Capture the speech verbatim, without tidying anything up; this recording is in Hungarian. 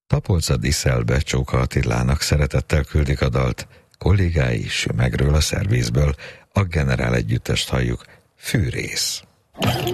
Tapolca-Diszelbe Csóka Attilának szeretettel küldik a dalt, kollégái Sümegről a szervizből, a Generál együttest halljuk, Fűrész.